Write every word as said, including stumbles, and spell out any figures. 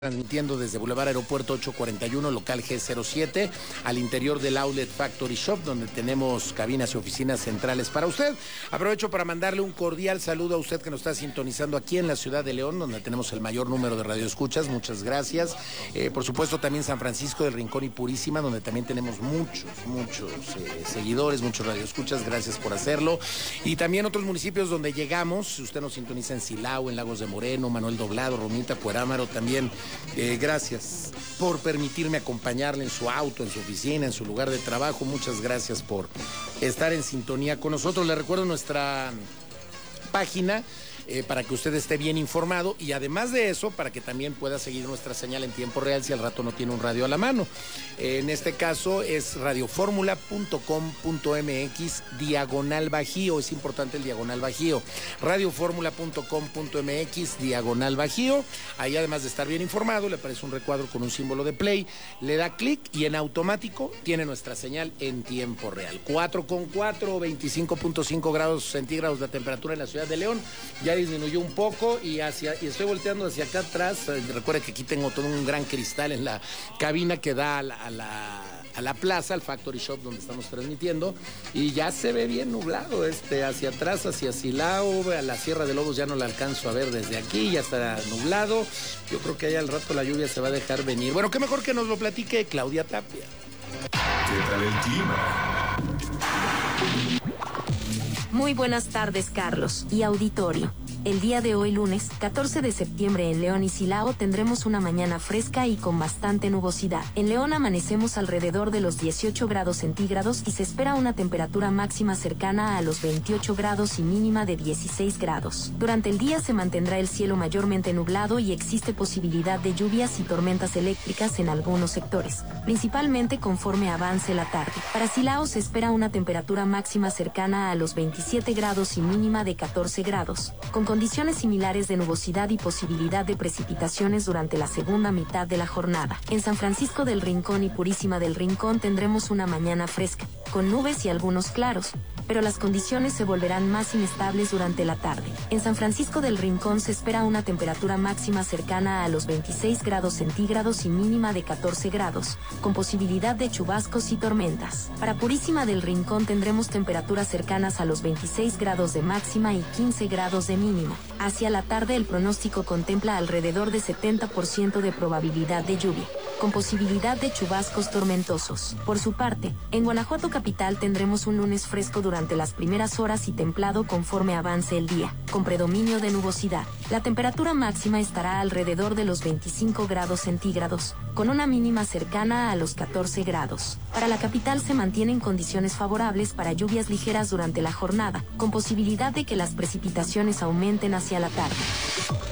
Transmitiendo desde Boulevard Aeropuerto ocho cuarenta y uno, local G cero siete, al interior del Outlet Factory Shop, donde tenemos cabinas y oficinas centrales para usted. Aprovecho para mandarle un cordial saludo a usted que nos está sintonizando aquí en la ciudad de León, donde tenemos el mayor número de radioescuchas. Muchas gracias. Eh, por supuesto, también San Francisco del Rincón y Purísima, donde también tenemos muchos, muchos eh, seguidores, muchos radioescuchas. Gracias por hacerlo. Y también otros municipios donde llegamos. Si usted nos sintoniza en Silao, en Lagos de Moreno, Manuel Doblado, Romita, Cuerámaro, también. Eh, gracias por permitirme acompañarle en su auto, en su oficina, en su lugar de trabajo. Muchas gracias por estar en sintonía con nosotros. Le recuerdo nuestra página eh, para que usted esté bien informado y además de eso, para que también pueda seguir nuestra señal en tiempo real si al rato no tiene un radio a la mano. Eh, en este caso es radioformula punto com punto m x diagonal bajío. Es importante el diagonal bajío. radioformula punto com punto m x diagonal bajío. Ahí, además de estar bien informado, le aparece un recuadro con un símbolo de play, le da clic y en automático tiene nuestra señal en tiempo real. cuatro con cuatro, veinticinco punto cinco grados centígrados la temperatura en la ciudad de León. Ya disminuyó un poco y hacia y estoy volteando hacia acá atrás. Recuerde que aquí tengo todo un gran cristal en la cabina que da a la, a la, a la plaza, al Factory Shop donde estamos transmitiendo, y ya se ve bien nublado este hacia atrás, hacia Silao, a la Sierra de Lobos ya no la alcanzo a ver desde aquí, ya está nublado. Yo creo que ahí al rato la lluvia se va a dejar venir. Bueno, qué mejor que nos lo platique Claudia Tapia. ¿Qué tal el clima? Muy buenas tardes, Carlos y auditorio. El día de hoy, lunes, catorce de septiembre, en León y Silao tendremos una mañana fresca y con bastante nubosidad. En León amanecemos alrededor de los dieciocho grados centígrados y se espera una temperatura máxima cercana a los veintiocho grados y mínima de dieciséis grados. Durante el día se mantendrá el cielo mayormente nublado y existe posibilidad de lluvias y tormentas eléctricas en algunos sectores, principalmente conforme avance la tarde. Para Silao se espera una temperatura máxima cercana a los veintisiete grados y mínima de catorce grados, con condiciones similares de nubosidad y posibilidad de precipitaciones durante la segunda mitad de la jornada. En San Francisco del Rincón y Purísima del Rincón tendremos una mañana fresca, con nubes y algunos claros, pero las condiciones se volverán más inestables durante la tarde. En San Francisco del Rincón se espera una temperatura máxima cercana a los veintiséis grados centígrados y mínima de catorce grados, con posibilidad de chubascos y tormentas. Para Purísima del Rincón tendremos temperaturas cercanas a los veintiséis grados de máxima y quince grados de mínima. Hacia la tarde el pronóstico contempla alrededor de setenta por ciento de probabilidad de lluvia, con posibilidad de chubascos tormentosos. Por su parte, en Guanajuato capital tendremos un lunes fresco durante las primeras horas y templado conforme avance el día, con predominio de nubosidad. La temperatura máxima estará alrededor de los veinticinco grados centígrados, con una mínima cercana a los catorce grados. Para la capital se mantienen condiciones favorables para lluvias ligeras durante la jornada, con posibilidad de que las precipitaciones aumenten hacia la tarde.